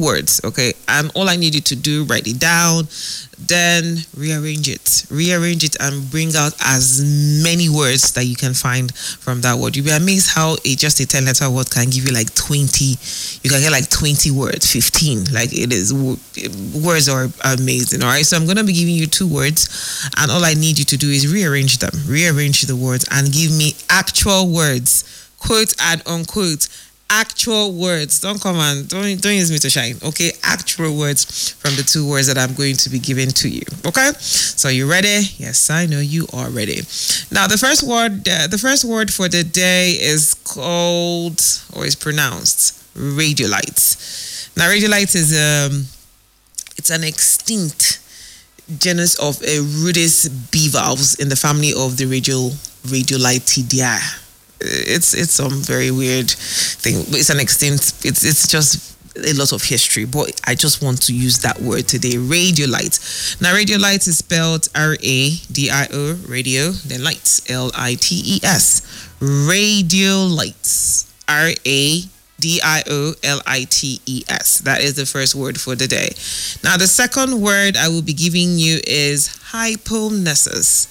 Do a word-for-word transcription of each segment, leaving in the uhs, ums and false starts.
words, okay? And all I need you to do, write it down, then rearrange it. Rearrange it and bring out as many words that you can find from that word. You'll be amazed how a just a ten letter word can give you like twenty. You can get like twenty words, fifteen. Like it is, words are amazing, all right? So I'm going to be giving you two words, and all I need you to do is rearrange them. Rearrange the words and give me actual words, quote and unquote. Actual words. Don't come and don't don't use me to shine. Okay, actual words from the two words that I'm going to be giving to you. Okay, so you ready? Yes, I know you are ready. Now, the first word, uh, the first word for the day is called or is pronounced radiolites. Now, radiolites is um, it's an extinct genus of Rudis bivalves in the family of the radio Radiolitidae. It's it's some very weird thing. It's an extinct. It's it's just a lot of history. But I just want to use that word today. Radiolite. Now, radiolite is spelled R A D I O, radio, then lights, L I T E S. Radiolites. R A D I O L I T E S. That is the first word for the day. Now, the second word I will be giving you is hypomnesis.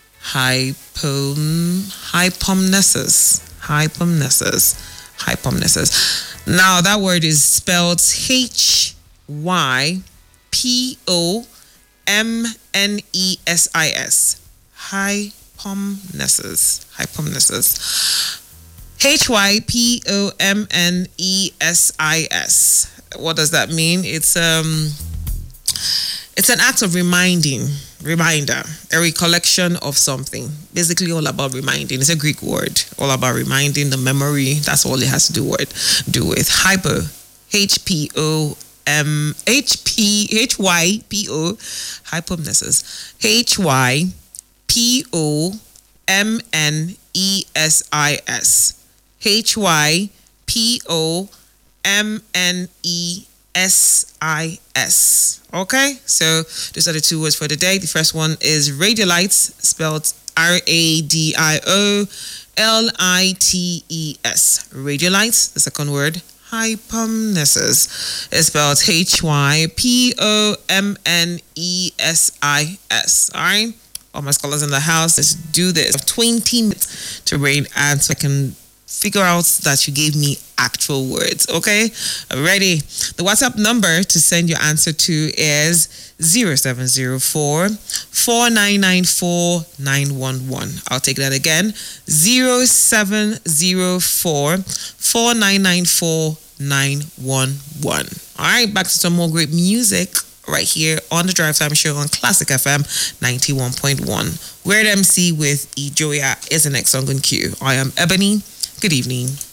Hypom, hypomnesis, hypomnesis, hypomnesis. Now that word is spelled H Y P O M N E S I S. Hypomnesis, hypomnesis. H Y P O M N E S I S. What does that mean? It's um. It's an act of reminding, reminder, a recollection of something. Basically all about reminding. It's a Greek word, all about reminding, the memory. That's all it has to do with. Do with hypo, H P O M H P H Y P O, hypomnesis, H Y P O M N E S I S, H Y P O M N E S I S. Okay, so those are the two words for the day. The first one is radiolites, spelled R A D I O L I T E S. Radiolites. The second word, hypomnesis, is spelled H Y P O M N E S I S. All right, all my scholars in the house, let's do this. twenty minutes to read, and so I can figure out that you gave me actual words. Okay, ready? The WhatsApp number to send your answer to is zero seven zero four, four nine nine four, nine one one. I'll take that again. zero seven zero four, four nine nine four, nine one one. All right, back to some more great music right here on the Drive Time Show on Classic F M ninety-one point one. Weird M C with Ijoya is the next song on cue. I am Ebony. Good evening.